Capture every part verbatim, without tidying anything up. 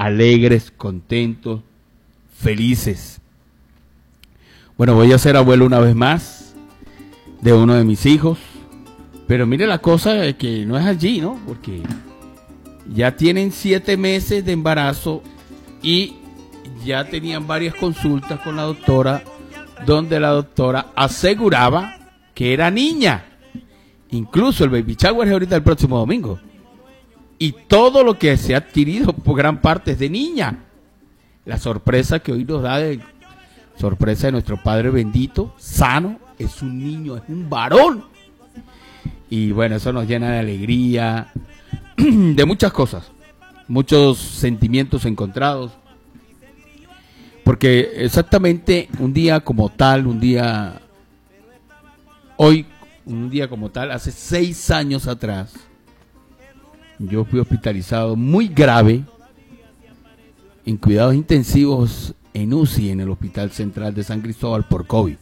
alegres, contentos, felices. Bueno, voy a ser abuelo una vez más de uno de mis hijos, pero mire la cosa que no es allí, ¿no? Porque ya tienen siete meses de embarazo y ya tenían varias consultas con la doctora, donde la doctora aseguraba que era niña. Incluso el baby shower es ahorita el próximo domingo. Y todo lo que se ha adquirido por gran parte es de niña. La sorpresa que hoy nos da, de, sorpresa de nuestro Padre bendito, sano, es un niño, es un varón. Y bueno, eso nos llena de alegría, de muchas cosas, muchos sentimientos encontrados. Porque exactamente un día como tal, un día, hoy, un día como tal, hace seis años atrás, yo fui hospitalizado muy grave en cuidados intensivos en U C I, en el Hospital Central de San Cristóbal, por COVID.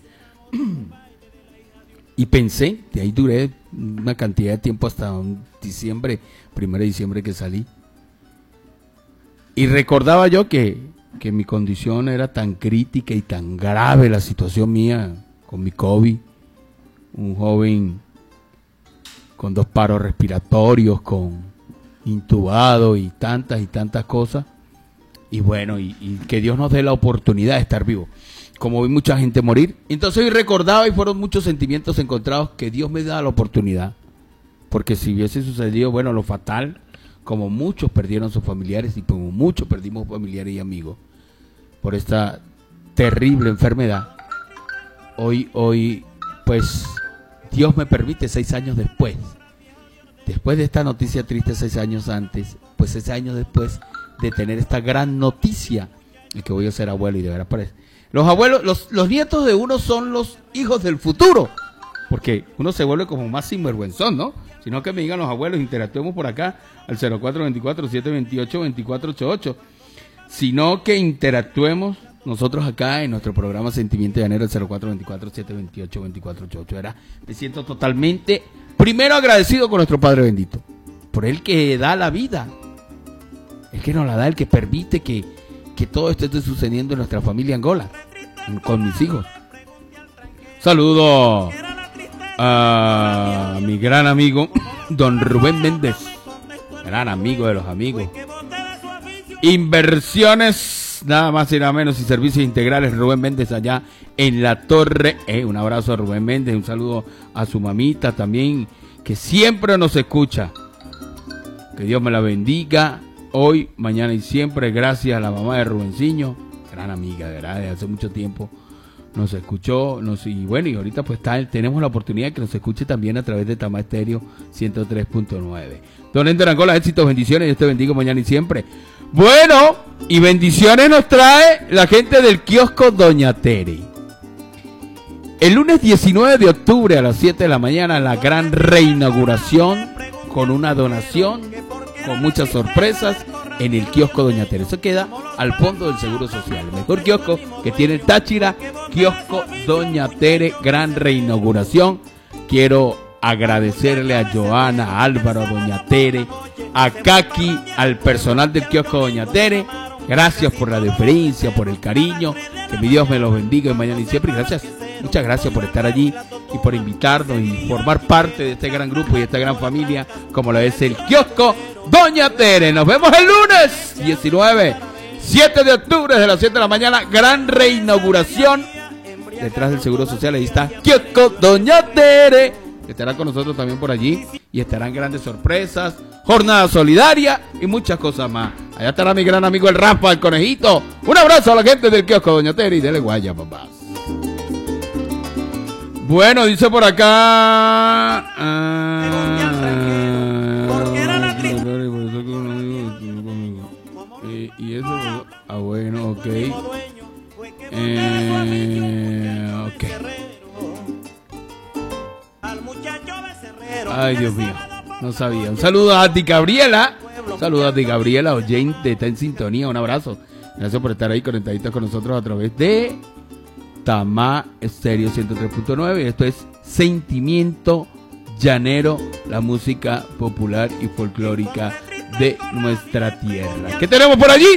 Y pensé, de ahí duré una cantidad de tiempo hasta un diciembre, primero de diciembre que salí. Y recordaba yo que, que mi condición era tan crítica y tan grave, la situación mía con mi COVID. Un joven con dos paros respiratorios, con intubado y tantas y tantas cosas. Y bueno, y, y que Dios nos dé la oportunidad de estar vivo, como vi mucha gente morir. Entonces hoy recordaba, y fueron muchos sentimientos encontrados, que Dios me da la oportunidad, porque si hubiese sucedido, bueno, lo fatal, como muchos perdieron sus familiares y como muchos perdimos familiares y amigos por esta terrible enfermedad, hoy, hoy, pues Dios me permite seis años después, después de esta noticia triste seis años antes, pues seis años después de tener esta gran noticia, de que voy a ser abuelo. Y de verdad parece, los abuelos, los, los nietos de uno son los hijos del futuro, porque uno se vuelve como más sinvergüenzón, ¿no? Sino que me digan los abuelos, interactuemos por acá al cero cuatro veinticuatro, setecientos veintiocho, veinticuatro ochenta y ocho, sino que interactuemos nosotros acá en nuestro programa Sentimiento Llanero, el cero cuatro veinticuatro, setecientos veintiocho, veinticuatro ochenta y ocho. Era, me siento totalmente, primero agradecido con nuestro Padre bendito, por el que da la vida, el que nos la da, el que permite que, que todo esto esté sucediendo en nuestra familia Angola, con mis hijos. Saludo a mi gran amigo don Rubén Méndez, gran amigo de los amigos. Inversiones, nada más y nada menos, y servicios integrales, Rubén Méndez allá en La Torre. Eh, un abrazo a Rubén Méndez, un saludo a su mamita también, que siempre nos escucha. Que Dios me la bendiga hoy, mañana y siempre. Gracias a la mamá de Rubenciño, gran amiga, de verdad, de hace mucho tiempo nos escuchó, nos, y bueno, y ahorita pues está, tenemos la oportunidad de que nos escuche también a través de Tama Estéreo ciento tres punto nueve. Don Ender Angola, éxitos, bendiciones, Dios te bendiga mañana y siempre. Bueno, y bendiciones nos trae la gente del kiosco Doña Tere. El lunes diecinueve de octubre a las siete de la mañana, la gran reinauguración con una donación, con muchas sorpresas en el kiosco Doña Tere. Eso queda al fondo del Seguro Social, el mejor kiosco que tiene el Táchira, kiosco Doña Tere, gran reinauguración. Quiero agradecerle a Joana, a Álvaro, a Doña Tere, a Kaki, al personal del kiosco Doña Tere. Gracias por la deferencia, por el cariño, que mi Dios me los bendiga y mañana y siempre. Y gracias, muchas gracias por estar allí y por invitarnos y formar parte de este gran grupo y de esta gran familia como lo es el kiosco Doña Tere. Nos vemos el lunes diecinueve, siete de octubre, desde las siete de la mañana, gran reinauguración detrás del Seguro Social. Ahí está kiosco Doña Tere, que estará con nosotros también por allí, y estarán grandes sorpresas, jornada solidaria y muchas cosas más. Allá estará mi gran amigo el Rafa, el Conejito. Un abrazo a la gente del kiosco Doña Tere y dele guaya, papás. Bueno, dice por acá. Eh, y eso, ah, bueno, ok. Eh, ok. Ay, Dios mío, no sabía. Un saludo a Di Gabriela. Un saludo a Di Gabriela, oyente, está en sintonía. Un abrazo. Gracias por estar ahí conectaditos con nosotros a través de Tama Estéreo ciento tres punto nueve. Esto es Sentimiento Llanero, la música popular y folclórica de nuestra tierra. ¿Qué tenemos por allí?